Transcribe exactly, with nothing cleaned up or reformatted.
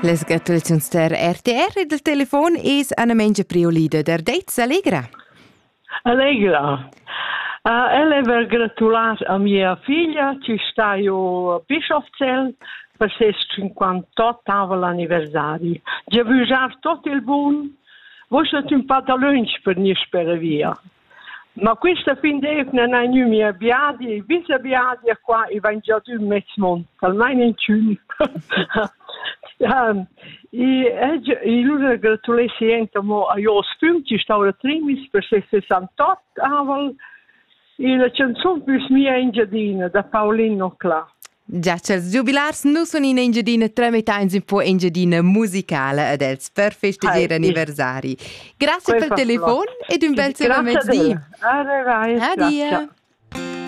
Les gratulazioni der R T R e del telefon es Anna Mengia Priolida der Deitz Allegra. Allegra. Uh, ella va gratulare a mia figlia che sta a Bischofzell per il suo cinquantottavo anniversario. Già vi usare tutto il buon, voi siete un po' da lunch per non sperare via. Ma questa fin di non è più mia biadi, e visa biadi qua e va già un mezzo mondo, almeno in ciuni. um, e lui gratulare sempre a io spum, ci sta ora trimis per il sessantotto anniversario. E la canzone più mia in giardino, da Paolino Cla. Già, c'è il giubilars, non sono in giardino, tre metà un po' in giardino musicale ad els per festeggiare anniversari. Grazie per il telefono ed un bel saluto a mezzodì. Grazie. Addio.